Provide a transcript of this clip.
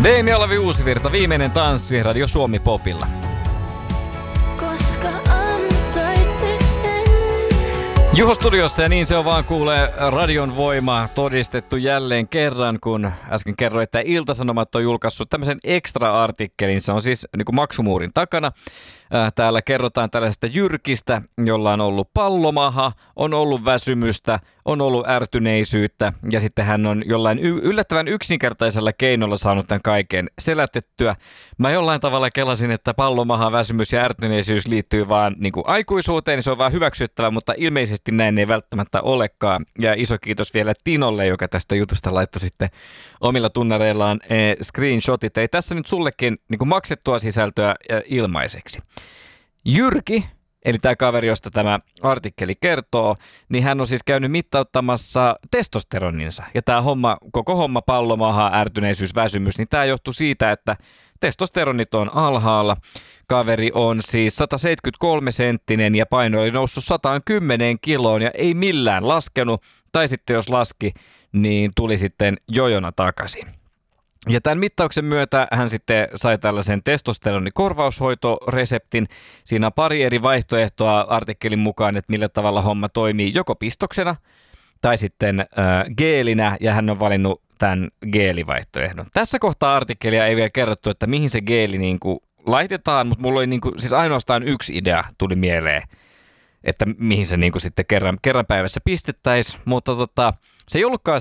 Demi Olavi Uusivirta, viimeinen tanssi Radio Suomi Popilla. Koska ansaitset sen. Juho studiossa ja niin se on vaan kuulee radion voima todistettu jälleen kerran, kun äsken kerroin, että Ilta-Sanomat on julkaissut tämmöisen extra-artikkelin. Se on siis niin kuin maksumuurin takana. Täällä kerrotaan tällaisesta Jyrkistä, jolla on ollut pallomaha, on ollut väsymystä, on ollut ärtyneisyyttä ja sitten hän on jollain yllättävän yksinkertaisella keinolla saanut tämän kaiken selätettyä. Mä jollain tavalla kelasin, että pallomaha, väsymys ja ärtyneisyys liittyy vaan niin kuin aikuisuuteen, niin se on vaan hyväksyttävä, mutta ilmeisesti näin ei välttämättä olekaan. Ja iso kiitos vielä Tinolle, joka tästä jutusta laittoi sitten omilla tunnareillaan screenshotit. Ei tässä nyt sullekin niin kuin maksettua sisältöä ilmaiseksi. Jyrki, eli tämä kaveri, josta tämä artikkeli kertoo, niin hän on siis käynyt mittauttamassa testosteroninsa. Ja tämä koko homma, pallomaha, ärtyneisyys, väsymys, niin tämä johtuu siitä, että testosteronit on alhaalla. Kaveri on siis 173-senttinen ja paino oli noussut 110 kiloon ja ei millään laskenut. Tai sitten jos laski, niin tuli sitten jojona takaisin. Ja tämän mittauksen myötä hän sitten sai tällaisen testosteronikorvaushoitoreseptin. Siinä on pari eri vaihtoehtoa artikkelin mukaan, että millä tavalla homma toimii joko pistoksena tai sitten geelinä, ja hän on valinnut tämän geelivaihtoehdon. Tässä kohtaa artikkelia ei vielä kerrottu, että mihin se geeli niin kuin laitetaan, mutta mulla oli niin kuin, siis ainoastaan yksi idea tuli mieleen, että mihin se niin kuin sitten kerran päivässä pistettäisiin, mutta se ei ollutkaan